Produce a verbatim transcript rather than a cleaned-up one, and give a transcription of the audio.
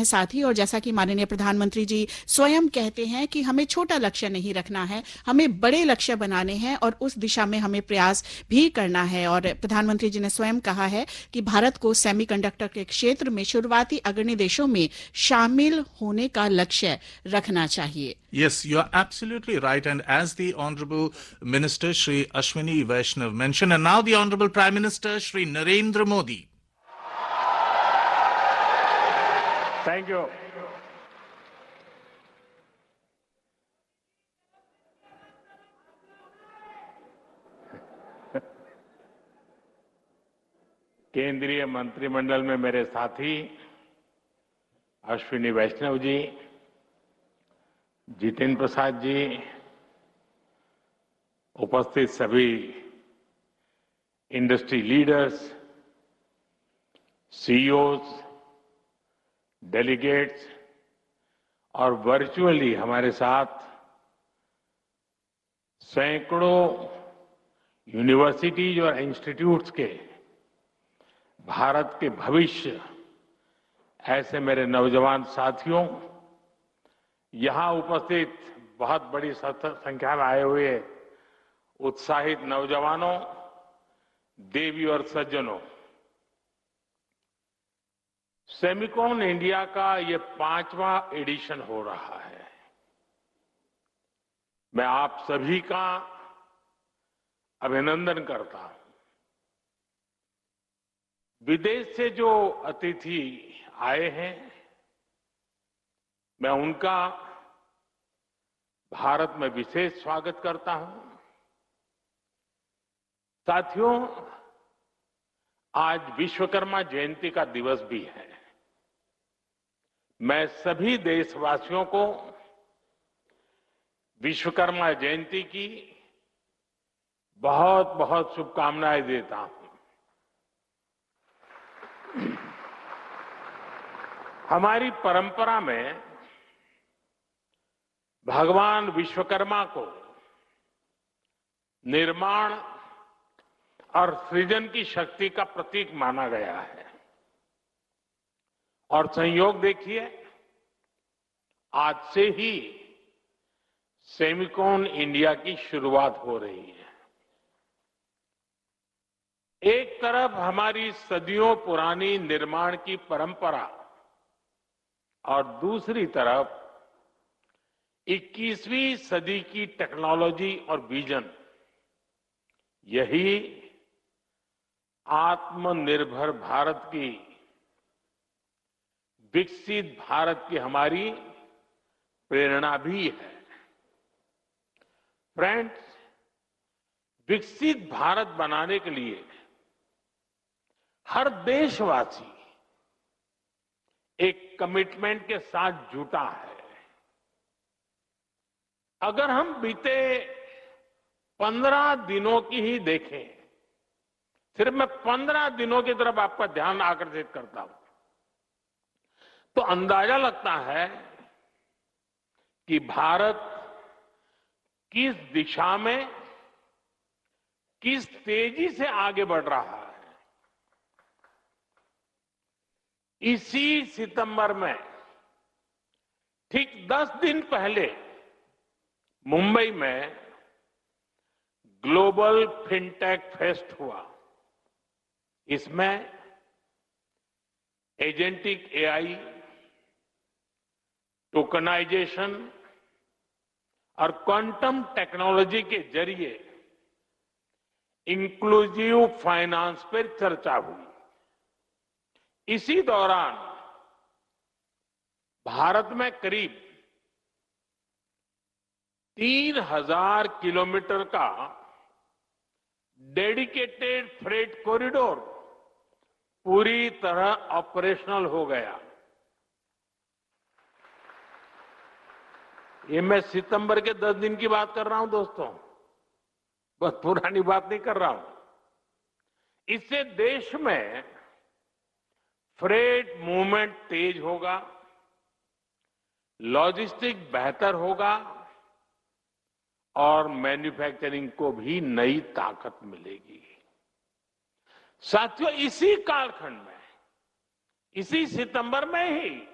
हैं साथी, और जैसा कि माननीय प्रधानमंत्री जी स्वयं कहते हैं कि हमें छोटा लक्ष्य नहीं रखना है, हमें बड़े लक्ष्य बनाने हैं और उस दिशा में हमें प्रयास भी करना है। और प्रधानमंत्री जी ने स्वयं कहा है कि भारत को सेमीकंडक्टर के क्षेत्र में शुरुआती अग्रणी देशों में शामिल होने का लक्ष्य रखना चाहिए। Yes, you are absolutely right. And as the Honorable Minister Shri Ashwini Vaishnav mentioned, and now the Honorable Prime Minister Shri Narendra Modi. Thank you. केंद्रीय मंत्रिमंडल में मेरे साथी अश्विनी वैष्णव जी, जितेंद्र प्रसाद जी, उपस्थित सभी इंडस्ट्री लीडर्स, सीईओज, डेलीगेट्स और वर्चुअली हमारे साथ सैकड़ों यूनिवर्सिटीज और इंस्टीट्यूट्स के भारत के भविष्य ऐसे मेरे नौजवान साथियों, यहां उपस्थित बहुत बड़ी संख्या में आए हुए उत्साहित नौजवानों, देवी और सज्जनों, सेमिकॉन इंडिया का ये पांचवां एडिशन हो रहा है। मैं आप सभी का अभिनंदन करता हूं। विदेश से जो अतिथि आए हैं, मैं उनका भारत में विशेष स्वागत करता हूं। साथियों, आज विश्वकर्मा जयंती का दिवस भी है। मैं सभी देशवासियों को विश्वकर्मा जयंती की बहुत बहुत शुभकामनाएं देता हूं। हमारी परंपरा में भगवान विश्वकर्मा को निर्माण और सृजन की शक्ति का प्रतीक माना गया है। और संयोग देखिए, आज से ही सेमिकॉन इंडिया की शुरुआत हो रही है। एक तरफ हमारी सदियों पुरानी निर्माण की परंपरा और दूसरी तरफ इक्कीसवीं सदी की टेक्नोलॉजी और विजन, यही आत्मनिर्भर भारत की, विकसित भारत की हमारी प्रेरणा भी है। फ्रेंड्स, विकसित भारत बनाने के लिए हर देशवासी एक कमिटमेंट के साथ जुटा है। अगर हम बीते पंद्रह दिनों की ही देखें, सिर्फ मैं पंद्रह दिनों की तरफ आपका ध्यान आकर्षित करता हूं, तो अंदाजा लगता है कि भारत किस दिशा में, किस तेजी से आगे बढ़ रहा है। इसी सितंबर में, ठीक दस दिन पहले, मुंबई में ग्लोबल फिनटेक फेस्ट हुआ। इसमें एजेंटिक एआई, टोकनाइजेशन और क्वांटम टेक्नोलॉजी के जरिए इंक्लूसिव फाइनेंस पर चर्चा हुई। इसी दौरान भारत में करीब तीन हजार किलोमीटर का डेडिकेटेड फ्रेट कॉरिडोर पूरी तरह ऑपरेशनल हो गया। ये मैं सितंबर के दस दिन की बात कर रहा हूं दोस्तों, बस पुरानी बात नहीं कर रहा हूं। इससे देश में फ्रेट मूवमेंट तेज होगा, लॉजिस्टिक बेहतर होगा और मैन्युफैक्चरिंग को भी नई ताकत मिलेगी। साथियों, इसी कालखंड में, इसी सितंबर में ही